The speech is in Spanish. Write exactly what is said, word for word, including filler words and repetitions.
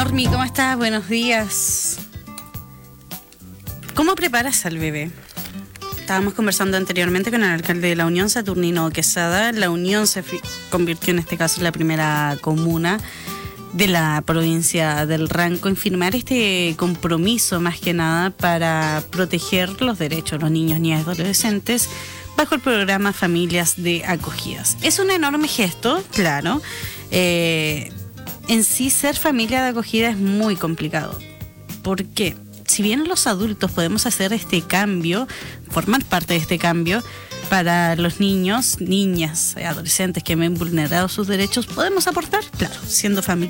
Normi, ¿cómo estás? Buenos días. ¿Cómo preparas al bebé? Estábamos conversando anteriormente con el alcalde de La Unión, Saturnino Quesada. La Unión se convirtió en este caso en la primera comuna de la provincia del Ranco en firmar este compromiso, más que nada, para proteger los derechos de los niños, niñas y adolescentes bajo el programa Familias de Acogidas. Es un enorme gesto, claro. Eh, en sí, ser familia de acogida es muy complicado. ¿Por qué? Si bien los adultos podemos hacer este cambio, formar parte de este cambio, para los niños, niñas, adolescentes que ven vulnerados sus derechos, podemos aportar, claro, siendo familia